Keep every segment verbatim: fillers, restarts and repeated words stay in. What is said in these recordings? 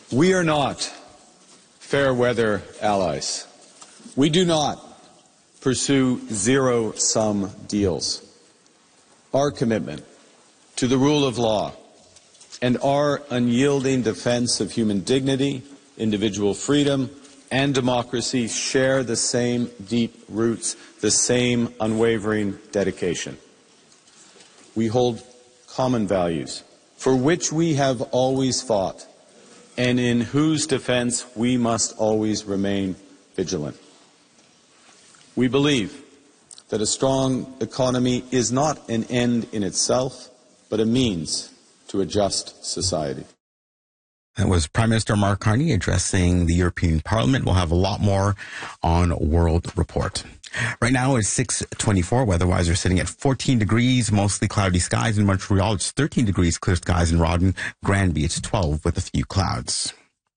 We are not fair weather allies. We do not pursue zero-sum deals. Our commitment to the rule of law and our unyielding defense of human dignity, individual freedom, and democracy share the same deep roots, the same unwavering dedication. We hold common values for which we have always fought and in whose defense we must always remain vigilant. We believe that a strong economy is not an end in itself, but a means to a just society. That was Prime Minister Mark Carney addressing the European Parliament. We'll have a lot more on World Report. Right now it's six twenty-four. Weather-wise, we're sitting at fourteen degrees, mostly cloudy skies in Montreal. It's thirteen degrees, clear skies in Rawdon. Granby, it's twelve with a few clouds.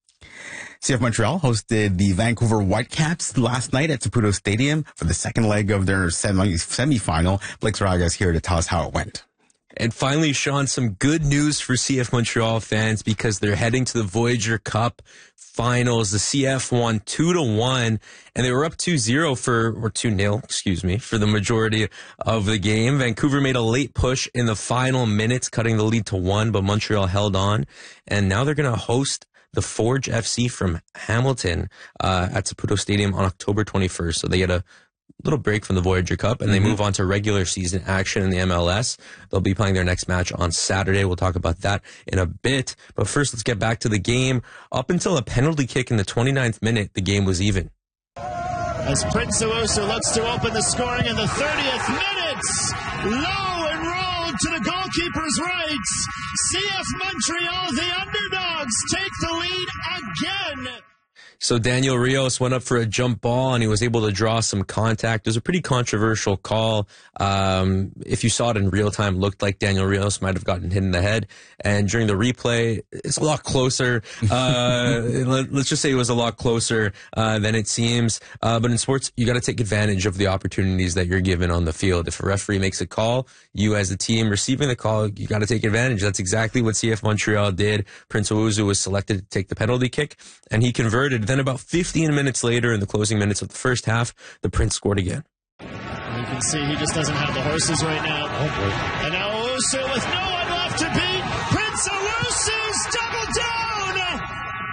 C F Montreal hosted the Vancouver Whitecaps last night at Saputo Stadium for the second leg of their semi- semi-final. Blake Zaraga is here to tell us how it went. And finally, Sean, some good news for C F Montreal fans because they're heading to the Voyager Cup finals. The C F won two to one, and they were up two zero for, or two nil, excuse me, for the majority of the game. Vancouver made a late push in the final minutes, cutting the lead to one, but Montreal held on. And now they're going to host the Forge F C from Hamilton uh, at Saputo Stadium on October twenty-first. So they get a little break from the Voyager Cup, and they mm-hmm. move on to regular season action in the M L S. They'll be playing their next match on Saturday. We'll talk about that in a bit. But first, let's get back to the game. Up until a penalty kick in the twenty-ninth minute, the game was even. As Prince Owusu looks to open the scoring in the thirtieth minute, low and rolled to the goalkeeper's right. C F Montreal, the underdogs, take the lead again. So Daniel Rios went up for a jump ball, and he was able to draw some contact. It was a pretty controversial call. Um, if you saw it in real time, it looked like Daniel Rios might have gotten hit in the head. And during the replay, it's a lot closer. Uh, let, let's just say it was a lot closer uh, than it seems. Uh, but in sports, you got to take advantage of the opportunities that you're given on the field. If a referee makes a call, you as the team receiving the call, you got to take advantage. That's exactly what C F Montreal did. Prince Owusu was selected to take the penalty kick, and he converted. Then about fifteen minutes later, in the closing minutes of the first half, the Prince scored again. You can see he just doesn't have the horses right now. Oh, and now Owusu with no one left to beat. Prince Owusu's double down!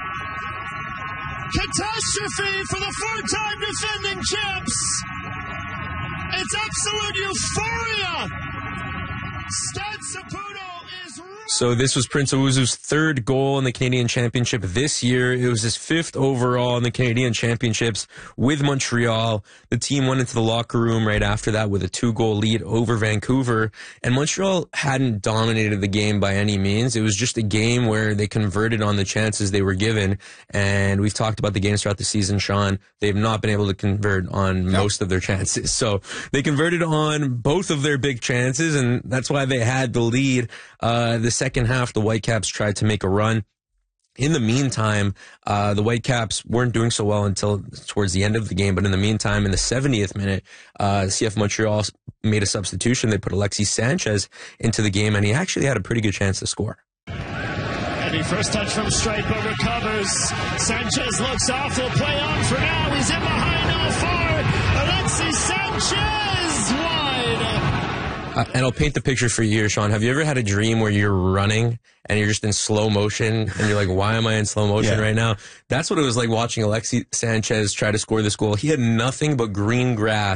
Catastrophe for the four-time defending champs! It's absolute euphoria! Stade Saputo is... So this was Prince Owusu's third goal in the Canadian Championship this year. It was his fifth overall in the Canadian Championships with Montreal. The team went into the locker room right after that with a two-goal lead over Vancouver. And Montreal hadn't dominated the game by any means. It was just a game where they converted on the chances they were given. And we've talked about the games throughout the season, Sean. They've not been able to convert on yep. most of their chances. So they converted on both of their big chances, and that's why they had the lead. Uh, the second half, the Whitecaps tried to make a run. In the meantime, uh, the Whitecaps weren't doing so well until towards the end of the game. But in the meantime, in the seventieth minute, uh, C F Montreal made a substitution. They put Alexis Sanchez into the game, and he actually had a pretty good chance to score. Heavy first touch from Stripe, but recovers. Sanchez looks off. He'll play on for now. He's in behind all four. Alexis Sanchez wide. Uh, and I'll paint the picture for you here, Sean. Have you ever had a dream where you're running and you're just in slow motion and you're like, why am I in slow motion yeah. right now? That's what it was like watching Alexis Sanchez try to score this goal. He had nothing but green grass